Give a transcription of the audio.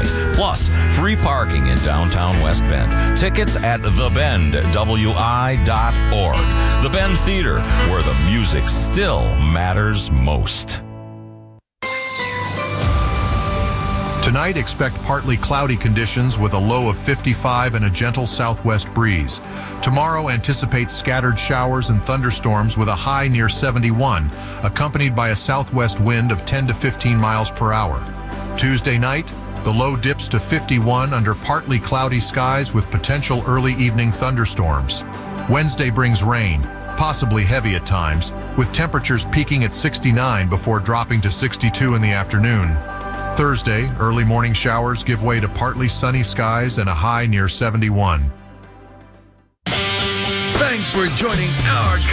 Valley. Plus, free parking in downtown West Bend. Tickets at thebendwi.org. The Bend Theater, where the music still matters most. Tonight, expect partly cloudy conditions with a low of 55 and a gentle southwest breeze. Tomorrow, anticipate scattered showers and thunderstorms with a high near 71, accompanied by a southwest wind of 10 to 15 miles per hour. Tuesday night, the low dips to 51 under partly cloudy skies with potential early evening thunderstorms. Wednesday brings rain, possibly heavy at times, with temperatures peaking at 69 before dropping to 62 in the afternoon. Thursday, early morning showers give way to partly sunny skies and a high near 71. Thanks for joining our